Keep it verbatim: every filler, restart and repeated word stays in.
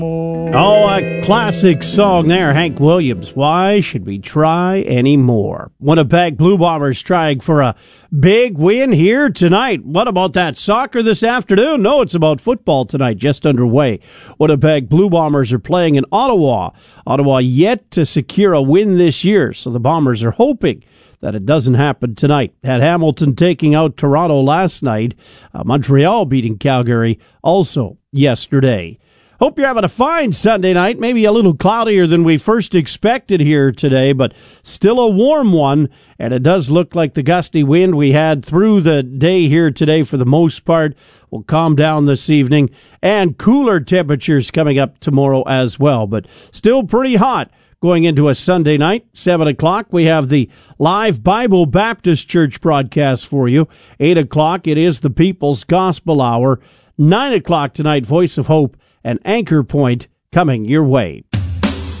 Oh, a classic song there, Hank Williams. Why should we try anymore? Winnipeg Blue Bombers trying for a big win here tonight. What about that soccer this afternoon? No, it's about football tonight, just underway. Winnipeg Blue Bombers are playing in Ottawa. Ottawa yet to secure a win this year, so the Bombers are hoping that it doesn't happen tonight. Had Hamilton taking out Toronto last night, uh, Montreal beating Calgary also yesterday. Hope you're having a fine Sunday night, maybe a little cloudier than we first expected here today, but still a warm one, and it does look like the gusty wind we had through the day here today for the most part will calm down this evening, and cooler temperatures coming up tomorrow as well, but still pretty hot going into a Sunday night. seven o'clock, we have the live Bible Baptist Church broadcast for you. eight o'clock, it is the People's Gospel Hour. nine o'clock tonight, Voice of Hope and Anchor Point coming your way.